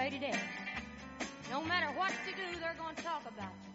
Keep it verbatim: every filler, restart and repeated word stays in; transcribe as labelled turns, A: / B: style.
A: day to day. No matter what you do, they're going to talk about you.